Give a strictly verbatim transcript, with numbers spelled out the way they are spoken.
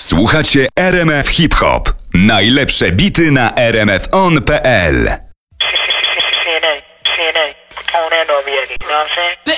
Słuchacie R M F Hip Hop. Najlepsze bity na r m f on kropka p l. C N A, C N A, Capone and over here, you know what I'm saying? The